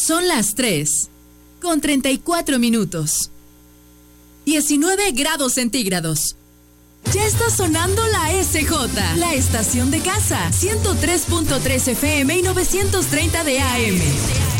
Son las 3:34. 19 grados centígrados. Ya está sonando la SJ, la estación de casa. 103.3 FM y 930 de AM.